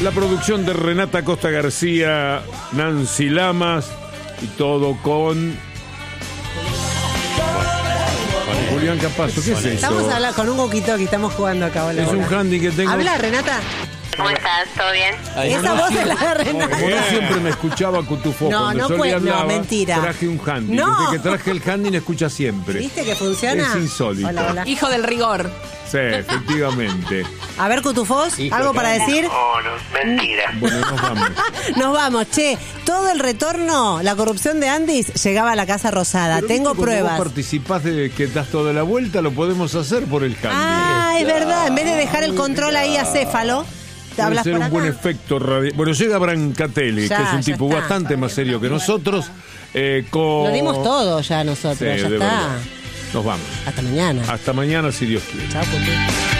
La producción de Renata Costa García, Nancy Lamas y todo con Julián Capazo. ¿Qué es eso? Estamos hablando con un walkie-talkie, estamos jugando acá. Hola, Es un hola. handy que tengo. Habla, Renata. ¿Cómo estás? ¿Todo bien? Esa voz es la de Renata. Como no siempre me escuchaba Cutufo. No, Cuando no yo le puede- no, hablaba, mentira. traje un handy. No. Desde que traje el handy me escucha siempre. ¿Viste que funciona? Es insólito. Hola, hola. Hijo del rigor. Sí, efectivamente. A ver, Cutufos, ¿algo para decir? No, mentira. Bueno, nos vamos. Nos vamos, che. Todo el retorno, la corrupción de Andis llegaba a la Casa Rosada. Pero Tengo viste, cuando pruebas. vos participás de que das toda la vuelta, lo podemos hacer por el handy. Ah, es verdad. En vez de dejar el control ahí a Céfalo, te Puede hablas ser por un buen acá. efecto radial. Bueno, llega Brancatelli, Ya, que es un ya tipo está. bastante más serio que nosotros. Con... Lo dimos todo ya Sí, nosotros. Ya de está. verdad. Nos vamos. Hasta mañana. Hasta mañana, si Dios quiere. Chao, Cutu.